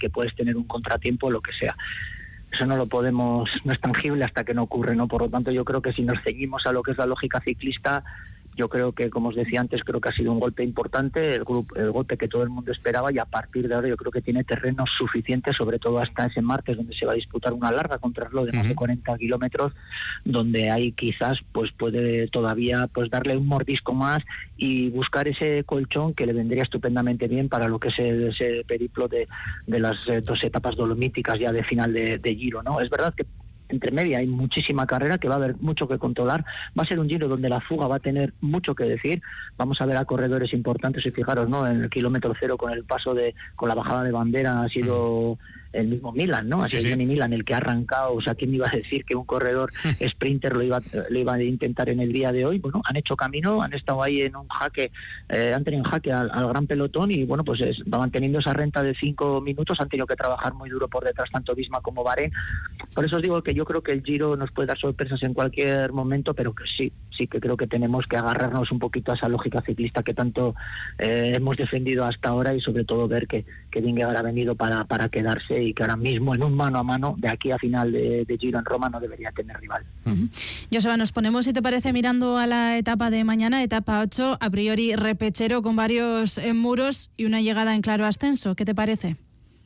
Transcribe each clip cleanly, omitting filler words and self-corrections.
que puedes tener un contratiempo o lo que sea. Eso no es tangible hasta que no ocurre, ¿no? Por lo tanto, yo creo que si nos ceñimos a lo que es la lógica ciclista, yo creo que, como os decía antes, creo que ha sido un golpe importante, el golpe que todo el mundo esperaba, y a partir de ahora yo creo que tiene terreno suficiente, sobre todo hasta ese martes, donde se va a disputar una larga contrarreloj de más de 40 kilómetros, donde ahí quizás pues puede todavía pues darle un mordisco más y buscar ese colchón que le vendría estupendamente bien para lo que es ese periplo de las 2 etapas dolomíticas ya de final de Giro, ¿no? Es verdad que entre media hay muchísima carrera, que va a haber mucho que controlar, va a ser un Giro donde la fuga va a tener mucho que decir, vamos a ver a corredores importantes, y fijaros, ¿no? En el kilómetro 0 con la bajada de bandera ha sido el mismo Milan, ¿no? Así Johnny Milan, el que ha arrancado, o sea, ¿quién iba a decir que un corredor sprinter lo iba a intentar en el día de hoy? Bueno, han hecho camino, han estado ahí en un jaque, han tenido en jaque al gran pelotón, y bueno, pues van manteniendo esa renta de 5 minutos, han tenido que trabajar muy duro por detrás, tanto Visma como Bahrein. Por eso os digo que yo creo que el Giro nos puede dar sorpresas en cualquier momento, pero que sí que creo que tenemos que agarrarnos un poquito a esa lógica ciclista que tanto hemos defendido hasta ahora, y sobre todo ver que Vingegaard ha venido para quedarse, y que ahora mismo en un mano a mano de aquí a final de Giro en Roma no debería tener rival. Joseba, nos ponemos, si te parece, mirando a la etapa de mañana, etapa 8, a priori repechero con varios muros y una llegada en claro ascenso. ¿Qué te parece?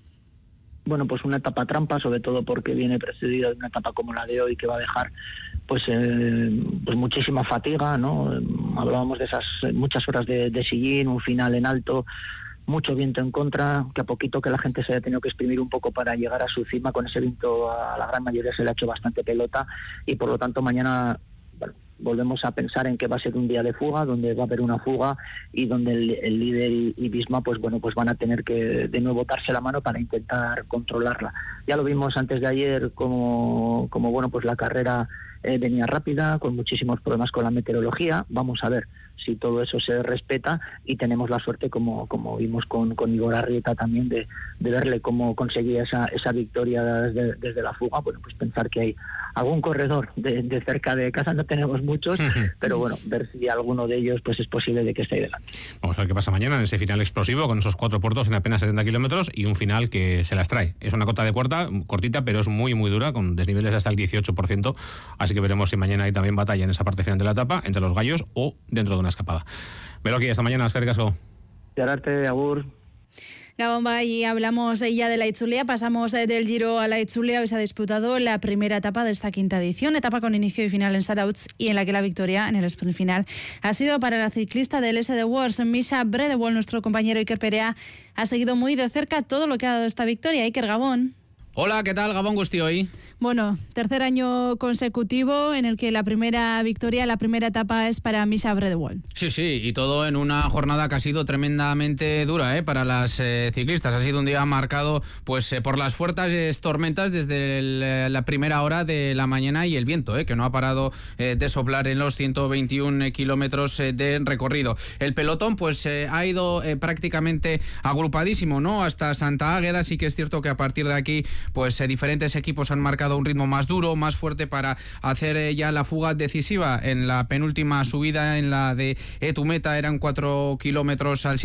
Bueno, pues una etapa trampa, sobre todo porque viene precedida de una etapa como la de hoy, que va a dejar pues muchísima fatiga, ¿no? Hablábamos de esas muchas horas de sillín, un final en alto, mucho viento en contra, que a poquito que la gente se haya tenido que exprimir un poco para llegar a su cima, con ese viento a la gran mayoría se le ha hecho bastante pelota, y por lo tanto mañana, bueno, volvemos a pensar en que va a ser un día de fuga, donde va a haber una fuga y donde el líder y Visma pues van a tener que de nuevo darse la mano para intentar controlarla. Ya lo vimos antes de ayer como bueno, pues la carrera venía rápida, con muchísimos problemas con la meteorología. Vamos a ver si todo eso se respeta, y tenemos la suerte, como vimos con Igor Arrieta también, de verle cómo conseguía esa victoria desde la fuga. Bueno, pues pensar que hay algún corredor de cerca de casa, no tenemos muchos, pero bueno, ver si alguno de ellos pues es posible de que esté ahí delante. Vamos a ver qué pasa mañana en ese final explosivo, con esos 4x2 en apenas 70 kilómetros, y un final que se las trae. Es una cota de cuarta, cortita, pero es muy muy dura, con desniveles hasta el 18%, así que veremos si mañana hay también batalla en esa parte final de la etapa, entre los gallos o dentro de una escapada. Velo aquí, hasta mañana, eskerrik asko. Yararte, agur. Gabón, y hablamos ya de la Itzulia, pasamos del Giro a la Itzulia. Hoy se ha disputado la primera etapa de esta quinta edición, etapa con inicio y final en Zarautz, y en la que la victoria en el sprint final ha sido para la ciclista del SD Works, Misha Bredewald. Nuestro compañero Iker Perea ha seguido muy de cerca todo lo que ha dado esta victoria. Iker, Gabón. Hola, ¿qué tal? Gabón Gustioy. Bueno, tercer año consecutivo en el que la primera victoria, la primera etapa es para Misha Bredewald. Sí, y todo en una jornada que ha sido tremendamente dura para las ciclistas. Ha sido un día marcado pues por las fuertes tormentas desde la primera hora de la mañana, y el viento que no ha parado de soplar en los 121 kilómetros de recorrido. El pelotón pues ha ido prácticamente agrupadísimo, ¿no? Hasta Santa Águeda. Sí que es cierto que a partir de aquí pues diferentes equipos han marcado un ritmo más duro, más fuerte, para hacer ya la fuga decisiva en la penúltima subida, en la de Etumeta. Eran 4 kilómetros al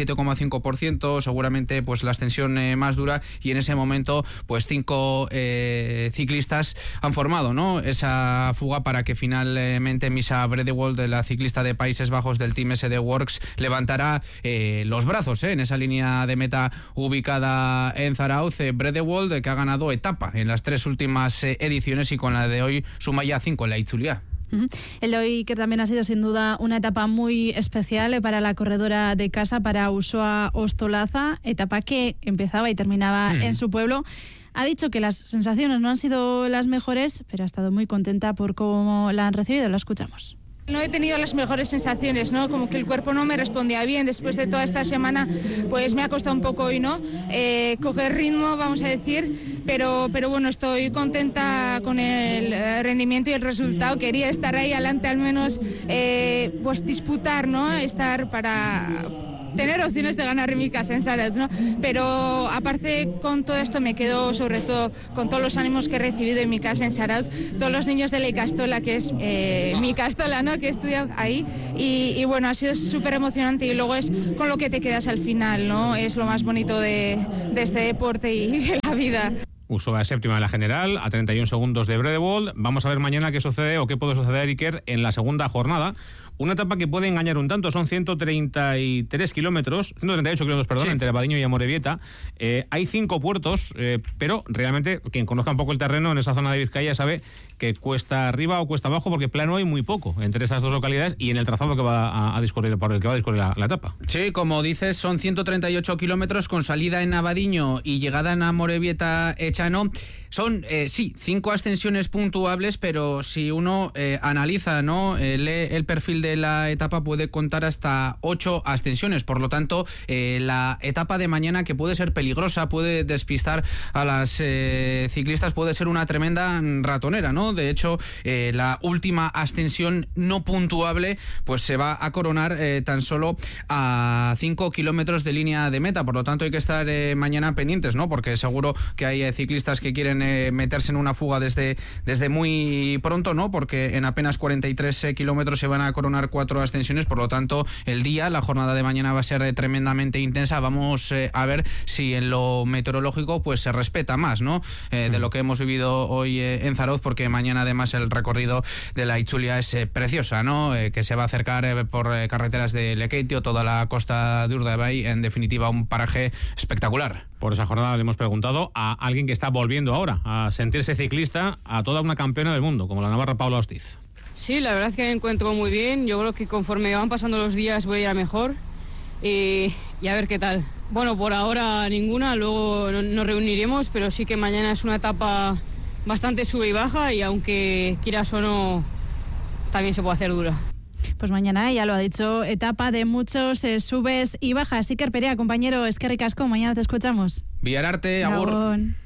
7,5%, seguramente pues la extensión más dura, y en ese momento pues 5 ciclistas han formado, ¿no?, esa fuga para que finalmente Misha Bredewald, la ciclista de Países Bajos del Team SD Works, levantara los brazos en esa línea de meta ubicada en Zarautz. Bredewald, que ha ganado etapa en las 3 últimas ediciones, y con la de hoy suma ya 5 en la Itzulia. El de hoy, que también ha sido sin duda una etapa muy especial para la corredora de casa, para Usoa Ostolaza, etapa que empezaba y terminaba en su pueblo. Ha dicho que las sensaciones no han sido las mejores, pero ha estado muy contenta por cómo la han recibido. La escuchamos. No he tenido las mejores sensaciones, ¿no? Como que el cuerpo no me respondía bien. Después de toda esta semana, pues me ha costado un poco hoy, ¿no? Coger ritmo, vamos a decir, pero bueno, estoy contenta con el rendimiento y el resultado. Quería estar ahí adelante, al menos, pues disputar, ¿no? Estar para tener opciones de ganar en mi casa en Zarautz, ¿no? Pero aparte con todo esto me quedo sobre todo con todos los ánimos que he recibido en mi casa en Zarautz, todos los niños de la Ikastola, que es mi Ikastola, ¿no? Que he estudiado ahí, y bueno, ha sido súper emocionante, y luego es con lo que te quedas al final, ¿no? Es lo más bonito de este deporte y de la vida. Usó séptima en la general, a 31 segundos de Bredewold. Vamos a ver mañana qué sucede o qué puede suceder, Iker, en la segunda jornada. Una etapa que puede engañar un tanto, son 138 kilómetros, perdón, sí, entre Abadiño y Amorebieta. Hay 5 puertos, pero realmente quien conozca un poco el terreno en esa zona de Vizcaya sabe que cuesta arriba o cuesta abajo, porque plano hay muy poco entre esas dos localidades y en el trazado que va a discurrir, por el que va a discurrir la etapa. Sí, como dices, son 138 kilómetros con salida en Abadiño y llegada en Amorebieta Echano. Son, 5 ascensiones puntuables, pero si uno analiza, ¿no? Lee el perfil de la etapa, puede contar hasta 8 ascensiones. Por lo tanto, la etapa de mañana, que puede ser peligrosa, puede despistar a las ciclistas, puede ser una tremenda ratonera, ¿no? De hecho, la última ascensión no puntuable pues se va a coronar tan solo a 5 kilómetros de línea de meta. Por lo tanto, hay que estar mañana pendientes, ¿no? Porque seguro que hay ciclistas que quieren meterse en una fuga desde muy pronto, ¿no? Porque en apenas 43 kilómetros se van a coronar 4 ascensiones. Por lo tanto, la jornada de mañana va a ser tremendamente intensa. Vamos a ver si en lo meteorológico pues se respeta más, ¿no? De lo que hemos vivido hoy en Zarautz, porque mañana además el recorrido de la Itzulia es preciosa, ¿no? Que se va a acercar por carreteras de Lekeitio, toda la costa de Urdaibai, en definitiva un paraje espectacular. Por esa jornada le hemos preguntado a alguien que está volviendo ahora a sentirse ciclista, a toda una campeona del mundo, como la navarra Paula Ostiz. Sí, la verdad es que me encuentro muy bien. Yo creo que conforme van pasando los días voy a ir a mejor y a ver qué tal. Bueno, por ahora ninguna, luego nos reuniremos, pero sí que mañana es una etapa bastante sube y baja, y aunque quieras o no, también se puede hacer dura. Pues mañana, ya lo ha dicho, etapa de muchos subes y bajas. Iker Perea, compañero, eskerrik asko, mañana te escuchamos. Biararte, agur.